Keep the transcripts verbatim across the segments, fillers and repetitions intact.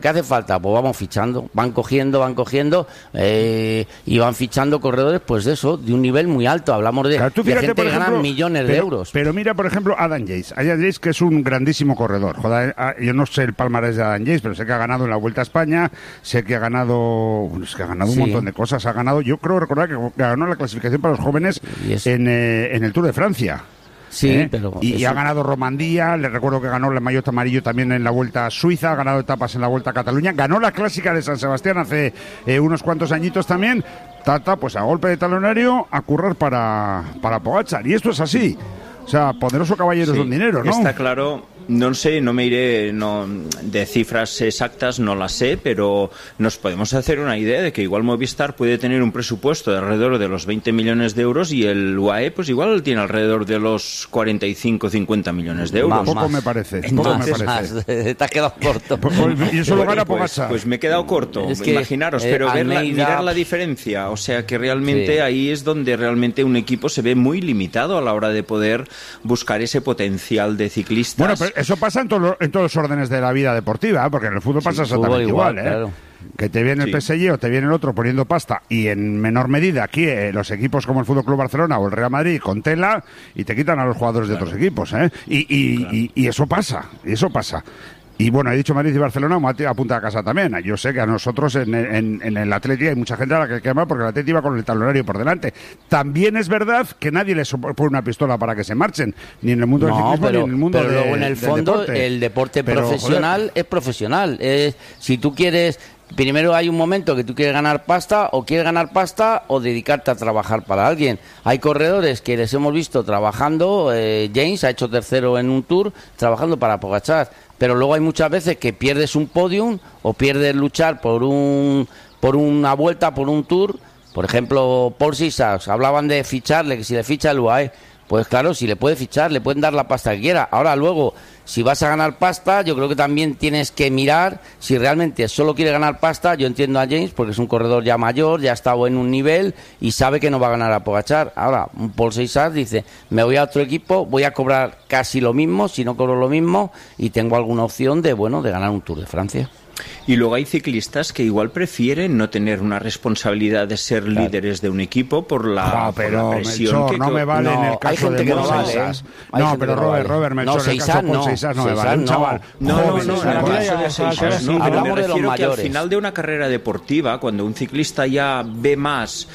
¿qué hace falta? Pues vamos fichando, van cogiendo, van cogiendo eh, y van fichando corredores, pues de eso, de un nivel muy alto. Hablamos de, claro, tú de fíjate, gente por que ejemplo, ganan millones pero, de euros. Pero mira, por ejemplo, Adam Yates. Adam Yates, que es un grandísimo corredor. Joder, yo no sé el palmarés de Adam Yates, pero sé que ha ganado en la Vuelta a España, sé que ha ganado, es que ha ganado un sí. montón de cosas. Ha ganado, yo creo recordar que ganó la clasificación para los jóvenes en, eh, en el Tour de Francia. Sí, ¿Eh? pero... Y, y eso... ha ganado Romandía, le recuerdo que ganó el maillot amarillo también en la Vuelta a Suiza, ha ganado etapas en la Vuelta a Cataluña, ganó la Clásica de San Sebastián hace eh, unos cuantos añitos también. Tata, pues a golpe de talonario, a currar para, para Pogačar. Y esto es así. O sea, poderoso caballero es sí, un dinero, ¿no? Está claro. No sé, no me iré no, de cifras exactas, no las sé, pero nos podemos hacer una idea de que igual Movistar puede tener un presupuesto de alrededor de los veinte millones de euros y el U A E pues igual tiene alrededor de los cuarenta y cinco, cincuenta millones de euros. Más, poco más. me parece. Entonces, poco me parece. Más, te has quedado corto. Y eso lo gana pues, Pogačar. Pues me he quedado corto, es que, imaginaros, eh, pero ver la, Almeida... mirar la diferencia, o sea que realmente sí. ahí es donde realmente un equipo se ve muy limitado a la hora de poder buscar ese potencial de ciclistas. Bueno, pero eso pasa en todos los en todos los órdenes de la vida deportiva, ¿eh? Porque en el fútbol pasa sí, exactamente igual, igual ¿eh? Claro. Que te viene el sí. P S G o te viene el otro poniendo pasta y en menor medida aquí eh, los equipos como el Fútbol Club Barcelona o el Real Madrid con tela y te quitan a los jugadores claro. de otros equipos, ¿eh? Y, y, claro. y, y eso pasa, y eso pasa. Y bueno, he dicho Madrid y Barcelona, me apunta a casa también. Yo sé que a nosotros en, en, en el Atleti hay mucha gente a la que quema porque el Atleti va con el talonario por delante. También es verdad que nadie les pone una pistola para que se marchen, ni en el mundo no, del ciclismo pero, ni en el mundo pero de, luego en el fondo deporte. el deporte pero, profesional joder. es profesional. Es, si tú quieres... Primero hay un momento que tú quieres ganar pasta, o quieres ganar pasta o dedicarte a trabajar para alguien. Hay corredores que les hemos visto trabajando, eh, James ha hecho tercero en un Tour, trabajando para Pogačar, pero luego hay muchas veces que pierdes un podium o pierdes luchar por un por una vuelta, por un Tour. Por ejemplo, Paul Sissas, hablaban de ficharle, que si le ficha el U A E. Pues claro, si le puede fichar, le pueden dar la pasta que quiera. Ahora luego, si vas a ganar pasta, yo creo que también tienes que mirar si realmente solo quiere ganar pasta. Yo entiendo a James porque es un corredor ya mayor, ya ha estado en un nivel y sabe que no va a ganar a Pogačar. Ahora, un Paul Sissas dice, me voy a otro equipo, voy a cobrar casi lo mismo, si no cobro lo mismo, y tengo alguna opción de, bueno, de ganar un Tour de Francia. Y luego hay ciclistas que igual prefieren no tener una responsabilidad de ser claro. líderes de un equipo por la, no, pero, por la presión Melchor, que... no me vale no, en el caso hay gente de que no vale, Seisas. ¿eh? No, pero Robert, vale. Robert, Melchor, no, en el caso de Paul Seisas no me vale. Un chaval no, no, joven, no, en el caso de Seisas no, pero me refiero que al final de una carrera deportiva, cuando un ciclista ya ve más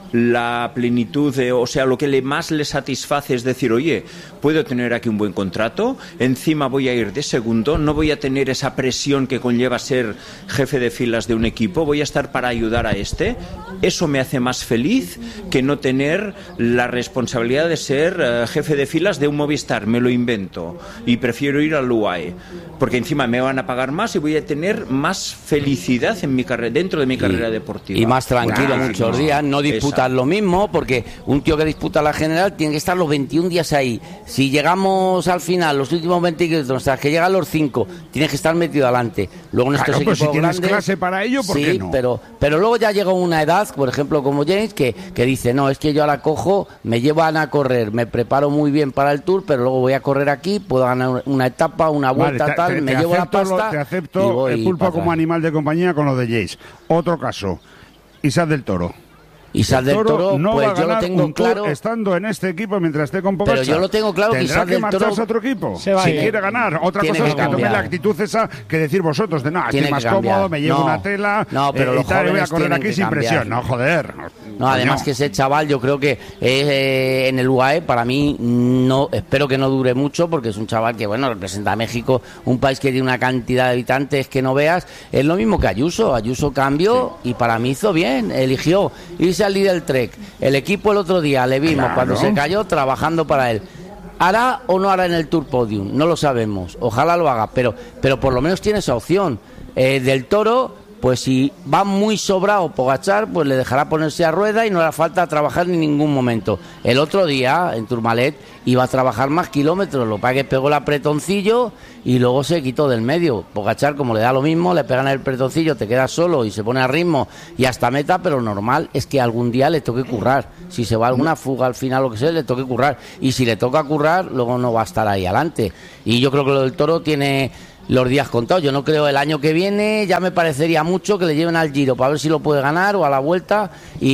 la plenitud, de, o sea, lo que le más le satisface es decir, oye, puedo tener aquí un buen contrato, encima voy a ir de segundo, no voy a tener esa presión que conlleva ser jefe de filas de un equipo, voy a estar para ayudar a este, eso me hace más feliz que no tener la responsabilidad de ser uh, jefe de filas de un Movistar, me lo invento y prefiero ir al U A E, porque encima me van a pagar más y voy a tener más felicidad en mi carrera, dentro de mi carrera y, deportiva. Y más tranquilo bueno, muchos no, días, no disputar lo mismo, porque un tío que disputa la general tiene que estar los veintiún días ahí. Si llegamos al final, los últimos veinte kilómetros, hasta que llegan los cinco, tienes que estar metido adelante. Luego en estos claro, equipos pues si tienes grandes, clase para ello, ¿por sí, qué no? pero, pero luego ya llega una edad, por ejemplo, como James, que, que dice, no, es que yo ahora cojo, me llevan a correr, me preparo muy bien para el Tour, pero luego voy a correr aquí, puedo ganar una etapa, una vuelta, vale, te, tal, te, me te llevo la acepto, pasta. Te acepto y voy el pulpo como animal de compañía con lo de James. Otro caso, Isaac del Toro. Isaac del Toro, no pues va a yo lo ganar tengo un tour claro. estando en este equipo mientras esté con Pogačar. Pero yo lo tengo claro que Tendrá Isaac que del marcharse Toro a otro equipo. se va si a ir. quiere ganar. Otra Tiene cosa es que que tome cambiar. la actitud esa que decir vosotros de no, estoy Tiene más que cambiar. cómodo, me llevo No, una tela no, pero eh, los y tal, y voy a jóvenes correr tienen aquí que sin cambiar. presión. No, joder. No, además que ese chaval yo creo que eh, en el U A E para mí no, espero que no dure mucho porque es un chaval que bueno representa a México, un país que tiene una cantidad de habitantes que no veas. Es lo mismo que Ayuso. Ayuso cambió sí. y para mí hizo bien, eligió irse al Lidl Trek. El equipo el otro día le vimos claro. cuando se cayó trabajando para él. ¿Hará o no hará en el Tour Podium? No lo sabemos, ojalá lo haga, pero, pero por lo menos tiene esa opción. Eh, del Toro, pues si va muy sobrado Pogačar, pues le dejará ponerse a rueda y no hará falta trabajar en ningún momento. El otro día, en Tourmalet, iba a trabajar más kilómetros, lo que pasa es que pegó el apretoncillo y luego se quitó del medio. Pogačar, como le da lo mismo, le pegan el apretoncillo, te quedas solo y se pone a ritmo y hasta meta, pero normal es que algún día le toque currar. Si se va alguna fuga al final, lo que sea, le toque currar. Y si le toca currar, luego no va a estar ahí adelante. Y yo creo que lo del Toro tiene... los días contados. Yo no creo el año que viene, ya me parecería mucho que le lleven al Giro para ver si lo puede ganar o a la Vuelta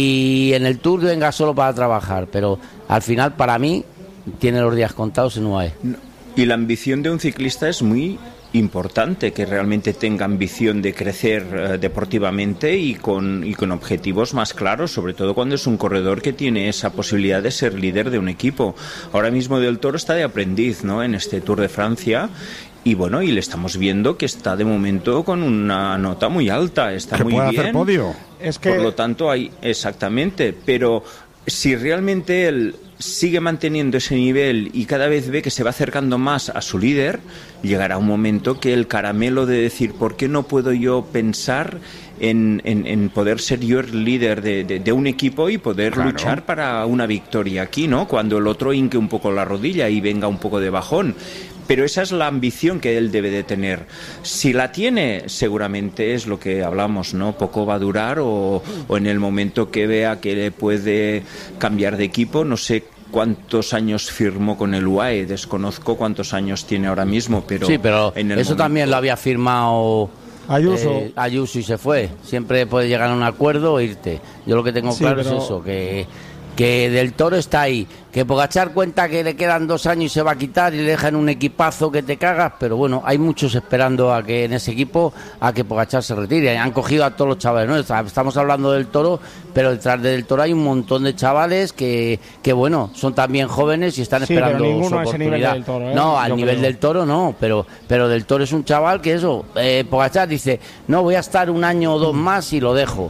y en el Tour venga solo para trabajar, pero al final para mí tiene los días contados en U A E. Y la ambición de un ciclista es muy importante, que realmente tenga ambición de crecer eh, deportivamente y con, y con objetivos más claros, sobre todo cuando es un corredor que tiene esa posibilidad de ser líder de un equipo. Ahora mismo Del Toro está de aprendiz, ¿no?, en este Tour de Francia. Y bueno, y le estamos viendo que está de momento con una nota muy alta, está que muy puede bien. Hacer podio. Es que... Por lo tanto, hay exactamente, pero si realmente él sigue manteniendo ese nivel y cada vez ve que se va acercando más a su líder, llegará un momento que el caramelo de decir, ¿por qué no puedo yo pensar en, en, en poder ser yo el líder de, de, de un equipo y poder claro. luchar para una victoria aquí, ¿no? Cuando el otro hinque un poco la rodilla y venga un poco de bajón. Pero esa es la ambición que él debe de tener. Si la tiene, seguramente es lo que hablamos, ¿no? Poco va a durar o, o en el momento que vea que puede cambiar de equipo, no sé cuántos años firmó con el U A E, desconozco cuántos años tiene ahora mismo, pero... Sí, pero en el eso momento... también lo había firmado... Ayuso. Eh, Ayuso y se fue. Siempre puede llegar a un acuerdo o irte. Yo lo que tengo sí, claro pero... es eso, que... que Del Toro está ahí, que Pogačar cuenta que le quedan dos años y se va a quitar y le dejan un equipazo que te cagas, pero bueno, hay muchos esperando a que en ese equipo a que Pogačar se retire. Han cogido a todos los chavales, ¿no? Estamos hablando del Toro, pero detrás del Toro hay un montón de chavales que, que bueno, son también jóvenes y están sí, esperando pero su a ese nivel oportunidad. del Toro, ¿eh? No, al Yo nivel creo. del Toro no, pero, pero del Toro es un chaval que eso, eh, Pogačar dice, no, voy a estar un año o dos más y lo dejo.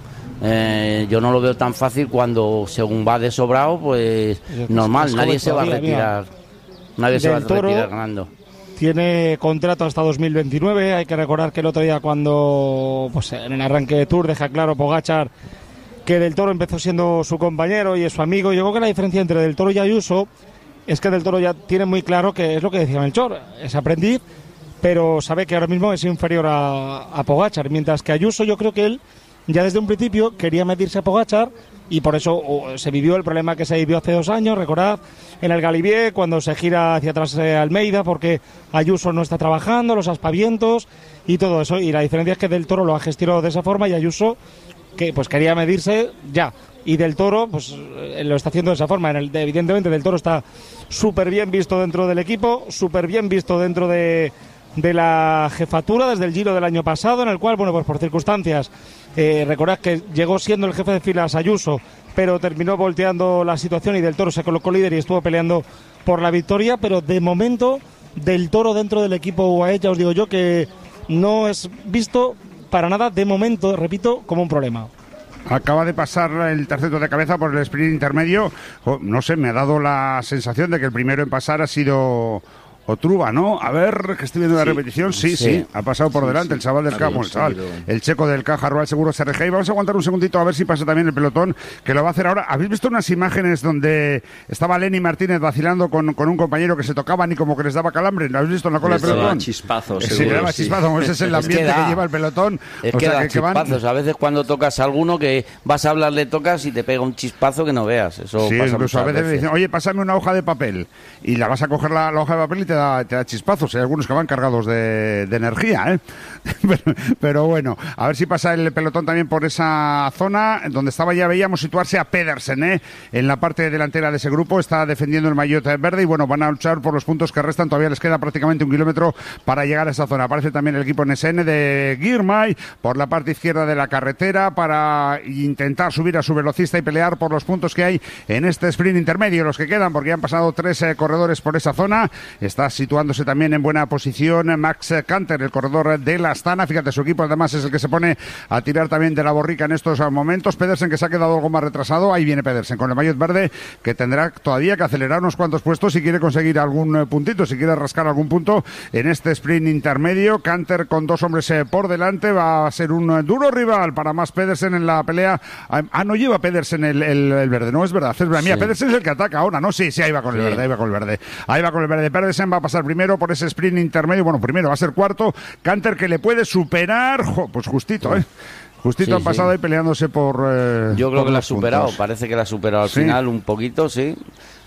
Eh, yo no lo veo tan fácil cuando según va de sobrado, pues normal, es nadie se va a retirar, nadie se va a retirar ganando. Tiene contrato hasta dos mil veintinueve, hay que recordar que el otro día cuando pues en el arranque de Tour deja claro Pogačar que Del Toro empezó siendo su compañero y es su amigo. Yo creo que la diferencia entre Del Toro y Ayuso es que Del Toro ya tiene muy claro que es lo que decía Melchor, es aprendiz, pero sabe que ahora mismo es inferior a, a Pogačar, mientras que Ayuso yo creo que él ya desde un principio quería medirse a Pogačar y por eso oh, se vivió el problema que se vivió hace dos años, recordad, en el Galibier, cuando se gira hacia atrás eh, Almeida porque Ayuso no está trabajando, los aspavientos y todo eso, y la diferencia es que Del Toro lo ha gestionado de esa forma y Ayuso que pues quería medirse ya, y Del Toro pues eh, lo está haciendo de esa forma. En el, de, evidentemente Del Toro está súper bien visto dentro del equipo, súper bien visto dentro de, de la jefatura desde el Giro del año pasado, en el cual, bueno, pues por circunstancias Eh, recordad que llegó siendo el jefe de filas Ayuso, pero terminó volteando la situación y Del Toro se colocó líder y estuvo peleando por la victoria, pero de momento Del Toro dentro del equipo U A E, ya os digo yo que no es visto para nada de momento, repito, como un problema. Acaba de pasar el tercero de cabeza por el sprint intermedio. Oh, no sé, me ha dado la sensación de que el primero en pasar ha sido Otruba, ¿no? A ver, que estoy viendo la sí, repetición. Sí, sí, sí, ha pasado por sí, delante sí, el chaval del Caja, el, chaval, el checo del Caja Rural Seguro S R G. Y vamos a aguantar un segundito a ver si pasa también el pelotón, que lo va a hacer ahora. ¿Habéis visto unas imágenes donde estaba Lenny Martínez vacilando con, con un compañero que se tocaban y como que les daba calambre? ¿Lo habéis visto en la cola del pelotón? Chispazo, sí, le daba chispazo. Ese es el ambiente es que, que lleva el pelotón. Es o que sea, da que, chispazos. Que van... A veces cuando tocas a alguno que vas a hablar, le tocas y te pega un chispazo que no veas. Eso sí, pasa incluso a veces, veces le dicen, oye, pásame una hoja de papel. Y la vas a coger la, la hoja de papel y te da, te da chispazo. Hay algunos que van cargados de, de energía, ¿eh? pero, pero bueno, a ver si pasa el pelotón también por esa zona donde estaba, ya veíamos situarse a Pedersen, ¿eh? En la parte delantera de ese grupo, está defendiendo el maillot verde y bueno, van a luchar por los puntos que restan, todavía les queda prácticamente un kilómetro para llegar a esa zona. Aparece también el equipo N S N de Girmay por la parte izquierda de la carretera para intentar subir a su velocista y pelear por los puntos que hay en este sprint intermedio, los que quedan, porque han pasado tres eh, corredores por esa zona. Está situándose también en buena posición Max Canter, el corredor de la Astana. Fíjate, su equipo además es el que se pone a tirar también de la borrica en estos momentos. Pedersen, que se ha quedado algo más retrasado. Ahí viene Pedersen con el maillot verde, que tendrá todavía que acelerar unos cuantos puestos si quiere conseguir algún puntito, si quiere rascar algún punto en este sprint intermedio. Canter con dos hombres por delante va a ser un duro rival para Mads Pedersen en la pelea. Ah, no lleva Pedersen el, el, el verde, no es verdad, es verdad. Mira, sí. Pedersen es el que ataca ahora, ¿no? Sí, sí, ahí va con el sí. verde, ahí va con el verde. Ahí va con el verde. Pedersen va a pasar primero por ese sprint intermedio, bueno, primero va a ser cuarto. Canter, que le puede superar, jo, pues justito, ¿eh? Justito sí, han pasado sí. ahí peleándose por... Eh, Yo creo por que la ha superado, puntos. Parece que la ha superado al sí. final un poquito, sí.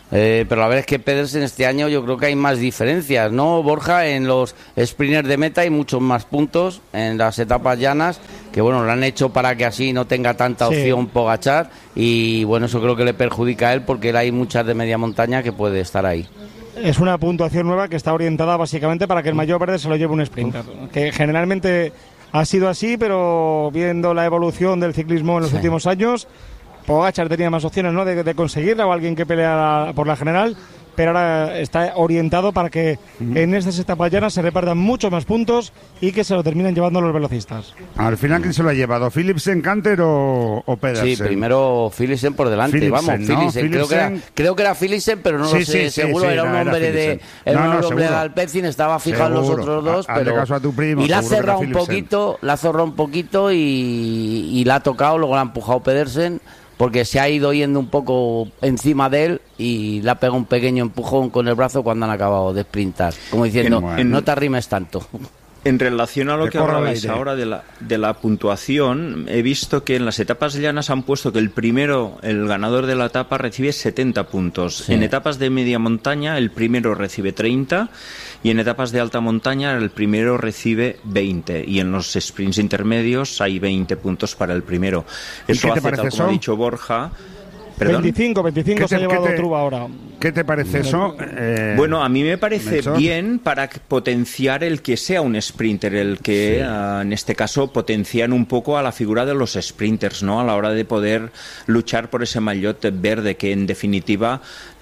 Eh, pero la verdad es que Pedersen este año yo creo que hay más diferencias, ¿no, Borja? En los sprinters de meta hay muchos más puntos en las etapas llanas, que bueno, lo han hecho para que así no tenga tanta opción sí. Pogačar, y bueno, eso creo que le perjudica a él porque él hay muchas de media montaña que puede estar ahí. Es una puntuación nueva que está orientada básicamente para que el maillot verde se lo lleve un sprinter, que generalmente ha sido así, pero viendo la evolución del ciclismo en los sí. últimos años, Pogačar tenía más opciones, ¿no?, de, de conseguirla, o alguien que pelea por la general, pero ahora está orientado para que uh-huh. en estas etapas llanas se repartan muchos más puntos y que se lo terminen llevando los velocistas. Al final, ¿quién se lo ha llevado? ¿Philipsen, Canter o, o Pedersen? Sí, primero Philipsen por delante. Philipsen, vamos, ¿no? Philipsen. Creo, que era, creo que era Philipsen, pero no sí, lo sé sí, seguro. Sí, sí, era un no, hombre era de era no, no, un hombre de Alpecin, estaba fijado en los otros dos, a, pero caso a tu primo, y la ha cerrado un poquito, la ha cerrado un poquito y, y la ha tocado, luego la ha empujado Pedersen, porque se ha ido yendo un poco encima de él y le ha pegado un pequeño empujón con el brazo cuando han acabado de sprintar, como diciendo, en, en, no te arrimes tanto. En relación a lo que hablabais ahora de la, de la puntuación, he visto que en las etapas llanas han puesto que el primero, el ganador de la etapa, recibe setenta puntos. Sí. En etapas de media montaña, el primero recibe treinta, y en etapas de alta montaña, el primero recibe veinte. Y en los sprints intermedios hay veinte puntos para el primero. Eso hace, tal como ha dicho Borja... ¿Perdón? veinticinco, veinticinco se ha llevado Truba ahora. ¿Qué te parece eso? Eh, bueno, a mí me parece Nelson. bien para potenciar el que sea un sprinter, el que sí. uh, en este caso potencian un poco a la figura de los sprinters, ¿no? A la hora de poder luchar por ese maillot verde, que en definitiva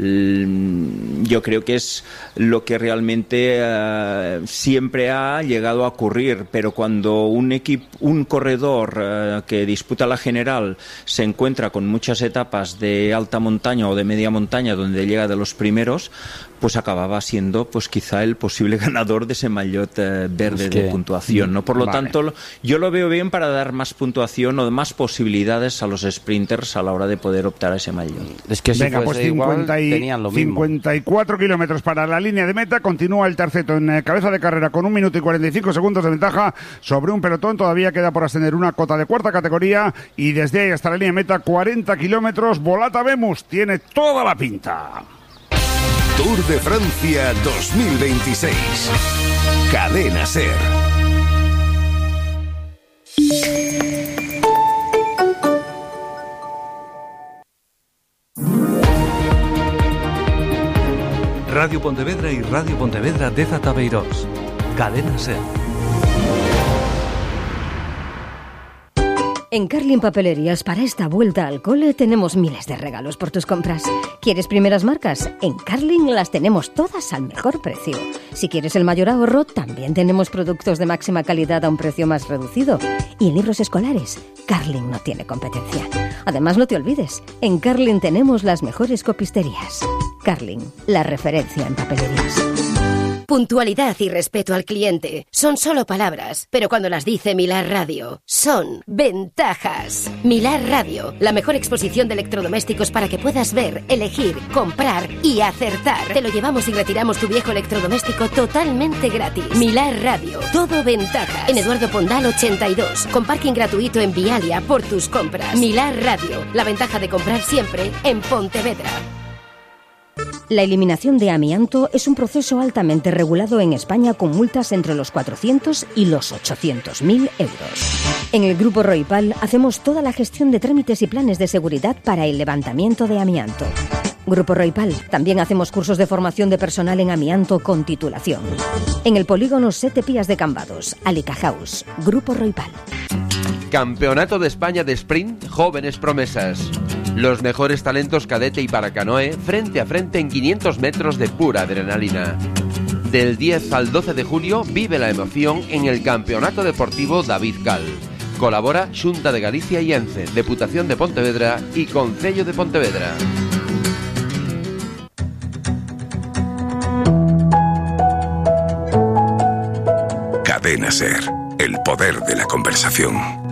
l- yo creo que es lo que realmente uh, siempre ha llegado a ocurrir, pero cuando un equipo, un corredor uh, que disputa la general se encuentra con muchas etapas de de alta montaña o de media montaña donde llega de los primeros, pues acababa siendo pues quizá el posible ganador de ese maillot eh, verde es que, de puntuación, ¿no? Por lo vale. tanto, yo lo veo bien para dar más puntuación o más posibilidades a los sprinters a la hora de poder optar a ese maillot. Es que si Venga, pues cincuenta y, tenían lo mismo. cincuenta y cuatro kilómetros para la línea de meta, continúa el terceto en eh, cabeza de carrera con un minuto y cuarenta y cinco segundos de ventaja sobre un pelotón, todavía queda por ascender una cota de cuarta categoría y desde ahí hasta la línea de meta cuarenta kilómetros, Volata Vemos, tiene toda la pinta. Tour de Francia dos mil veintiséis. Cadena SER. Radio Pontevedra y Radio Pontevedra de Zatabeirós. Cadena SER. En Carlin Papelerías, para esta vuelta al cole, tenemos miles de regalos por tus compras. ¿Quieres primeras marcas? En Carlin las tenemos todas al mejor precio. Si quieres el mayor ahorro, también tenemos productos de máxima calidad a un precio más reducido. Y en libros escolares, Carlin no tiene competencia. Además, no te olvides, en Carlin tenemos las mejores copisterías. Carlin, la referencia en papelerías. Puntualidad y respeto al cliente son solo palabras, pero cuando las dice Milar Radio, son ventajas. Milar Radio, la mejor exposición de electrodomésticos para que puedas ver, elegir, comprar y acertar. Te lo llevamos y retiramos tu viejo electrodoméstico totalmente gratis. Milar Radio, todo ventajas. En Eduardo Pondal ochenta y dos, con parking gratuito en Vialia por tus compras. Milar Radio, la ventaja de comprar siempre en Pontevedra. La eliminación de amianto es un proceso altamente regulado en España con multas entre los cuatrocientos y los ochocientos mil euros. En el Grupo Roipal hacemos toda la gestión de trámites y planes de seguridad para el levantamiento de amianto. Grupo Roipal, también hacemos cursos de formación de personal en amianto con titulación. En el polígono Sete Pías de Cambados, Alica House, Grupo Roipal. Campeonato de España de Sprint Jóvenes Promesas. Los mejores talentos cadete y para canoe frente a frente en quinientos metros de pura adrenalina. Del diez al doce de julio vive la emoción en el Campeonato Deportivo David Cal. Colabora Xunta de Galicia y ENCE, Deputación de Pontevedra y Concello de Pontevedra. Cadena SER, el poder de la conversación.